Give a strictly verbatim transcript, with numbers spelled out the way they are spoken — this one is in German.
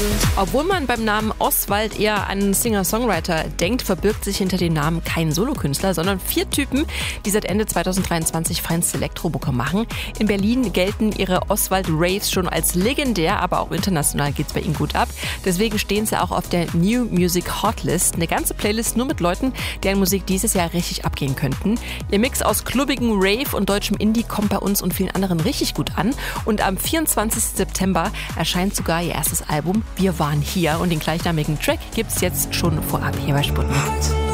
Obwohl man beim Namen Oswald eher an einen Singer-Songwriter denkt, verbirgt sich hinter dem Namen kein Solokünstler, sondern vier Typen, die seit Ende zweitausenddreiundzwanzig feinste Elektromucke machen. In Berlin gelten ihre Oswald-Raves schon als legendär, aber auch international geht's bei ihnen gut ab. Deswegen stehen sie auch auf der New Music Hotlist. Eine ganze Playlist nur mit Leuten, deren Musik dieses Jahr richtig abgehen könnten. Ihr Mix aus klubbigen Rave und deutschem Indie kommt bei uns und vielen anderen richtig gut an. Und am vierundzwanzigsten September erscheint sogar ihr erstes Album Wir waren hier und den gleichnamigen Track gibt's jetzt schon vorab hier bei Sputnik.